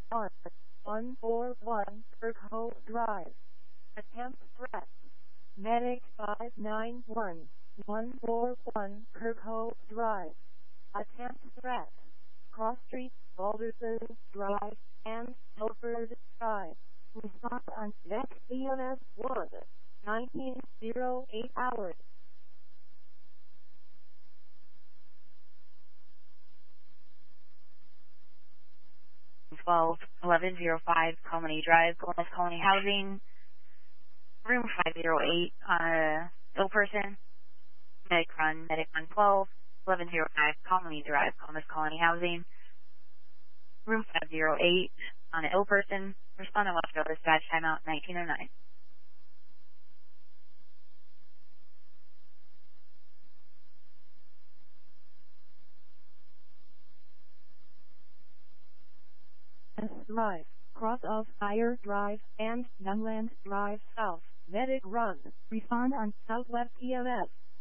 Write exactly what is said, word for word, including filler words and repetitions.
on one forty-one Kirk Hope Drive. Attempt threat. Medic five nine one, one forty-one Kirk Hope Drive. Attempt threat. Cross Street, Balderson Drive, and Telford Drive. Response on Deck E M S one, nineteen oh eight hours. twelve eleven oh five Colony Drive, Columbus Colony Housing, room five oh eight, uh, ill person, medic run, medic run twelve eleven oh five Colony Drive, Columbus Colony Housing, room five oh eight, on an ill person, respond to Westfield dispatch, timeout nineteen oh nine. Drive, cross of Fire Drive, and Youngland Drive South, medic run, respond on Southwest E M S.